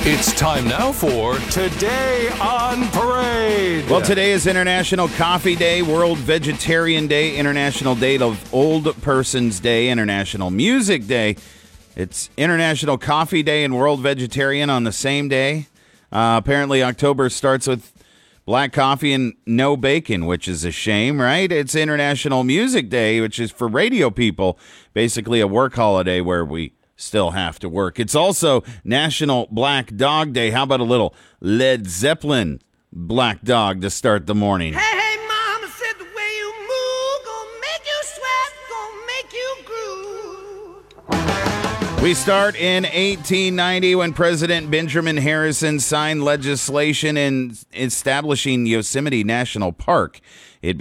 It's time now for Today on Parade. Well, today is International Coffee Day, World Vegetarian Day, International Day of Old Persons Day, International Music Day. It's International Coffee Day and World Vegetarian on the same day. Apparently, October starts with black coffee and no bacon, which is a shame, right? It's International Music Day, which is for radio people, basically a work holiday where we still have to work. It's also National Black Dog Day. How about a little Led Zeppelin Black Dog to start the morning? Hey, mama said the way you move, gonna make you sweat, gonna make you groove. We start in 1890 when President Benjamin Harrison signed legislation in establishing Yosemite National Park. It